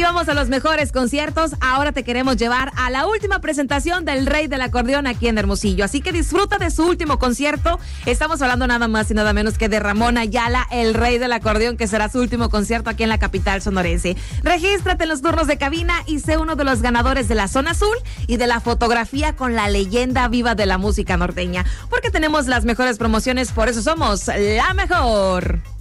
íbamos a los mejores conciertos, ahora te queremos llevar a la última presentación del Rey del Acordeón aquí en Hermosillo. Así que disfruta de su último concierto. Estamos hablando nada más y nada menos que de Ramón Ayala, el Rey del Acordeón, que será su último concierto aquí en la capital sonorense. Regístrate en los turnos de cabina y sé uno de los ganadores de la Zona Azul y de la fotografía con la leyenda viva de la música norteña. Porque tenemos las mejores promociones, por eso somos la mejor.